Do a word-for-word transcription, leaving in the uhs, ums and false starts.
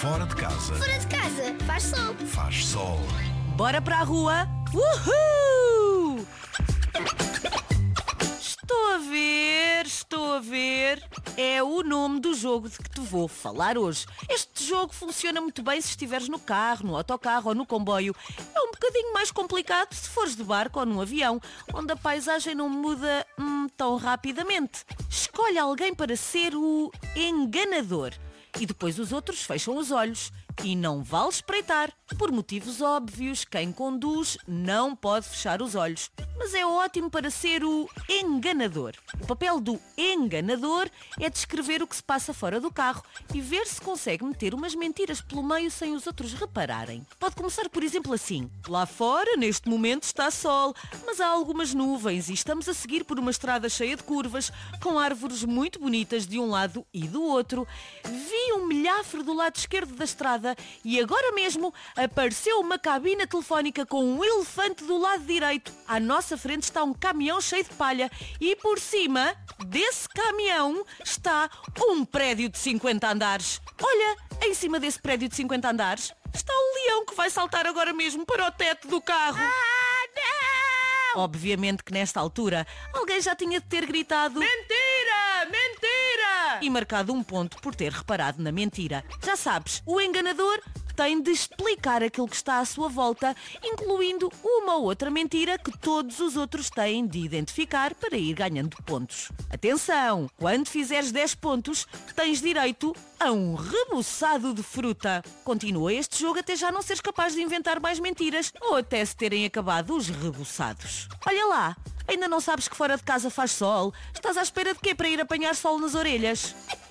Fora de casa. Fora de casa, faz sol. Faz sol. Bora para a rua? Uhul! Estou a ver, estou a ver. É o nome do jogo de que te vou falar hoje. Este jogo funciona muito bem se estiveres no carro, no autocarro ou no comboio. É um bocadinho mais complicado se fores de barco ou num avião, onde a paisagem não muda hum, tão rapidamente. Escolhe alguém para ser o enganador. E depois os outros fecham os olhos. E não vale espreitar. Por motivos óbvios, quem conduz não pode fechar os olhos. Mas é ótimo para ser o enganador. O papel do enganador é descrever o que se passa fora do carro e ver se consegue meter umas mentiras pelo meio sem os outros repararem. Pode começar, por exemplo, assim. Lá fora, neste momento, está sol, mas há algumas nuvens e estamos a seguir por uma estrada cheia de curvas, com árvores muito bonitas de um lado e do outro. Vi um milhafre do lado esquerdo da estrada e agora mesmo apareceu uma cabina telefónica com um elefante do lado direito. À nossa frente está um caminhão cheio de palha e por cima desse caminhão está um prédio de cinquenta andares. Olha, em cima desse prédio de cinquenta andares está um leão que vai saltar agora mesmo para o teto do carro. Ah, não! Obviamente que nesta altura alguém já tinha de ter gritado mentira, mentira e marcado um ponto por ter reparado na mentira. Já sabes, o enganador tem de explicar aquilo que está à sua volta, incluindo uma ou outra mentira que todos os outros têm de identificar para ir ganhando pontos. Atenção, quando fizeres dez pontos, tens direito a um reboçado de fruta. Continua este jogo até já não seres capaz de inventar mais mentiras ou até se terem acabado os reboçados. Olha lá, ainda não sabes que fora de casa faz sol? Estás à espera de quê para ir apanhar sol nas orelhas?